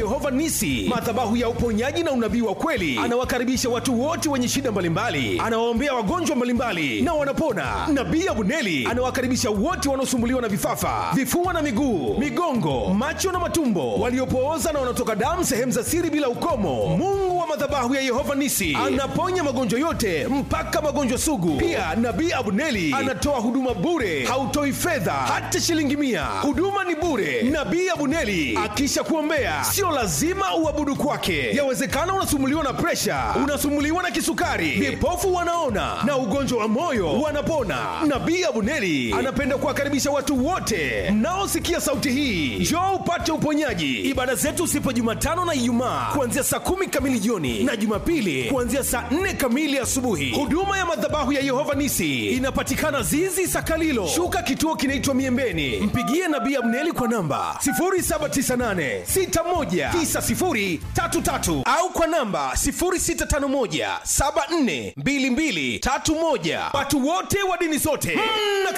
Yehova Nisi, madhabahu ya uponyaji na unabii wa kweli. Anawakaribisha watu wote wenye shida mbalimbali, anawaombea wagonjwa mbalimbali na wanapona. Nabii Abuneli anawakaribisha wote wanaosumbuliwa na vifafa, vifua na miguu, migongo, macho na matumbo, waliopooza na wanaotoka damu sehemu za siri bila ukomo. Mungu wa madhabahu ya Yehova Nisi anaponya magonjwa yote mpaka magonjwa sugu. Pia Nabii Abuneli anatoa huduma bure, hautoi fedha hata shilingi 100. Huduma ni bure. Nabii Abuneli akisha kuombea, sio lazima uabudu kwake. Yawezekana unasumbuliwa na presha, unasumbuliwa na kisukari, vipofu wanaona na ugonjwa wa moyo wanapona. Nabii Abuneli anapenda kuwakaribisha watu wote mnaosikia sauti hii, njoo upate uponyaji. Ibada zetu sipo Jumatano na Ijumaa kuanzia saa 10 kamili jioni na Jumapili kuanzia saa 4 kamili asubuhi. Huduma ya madhabahu ya Yehova Nisi inapatikana Zizi Sakalilo, shuka kituo kinaitwa Miembeni. Mpigie Nabii Abuneli kwa namba 0798619033 au kwa namba 0651742231. Watu wote wa dini zote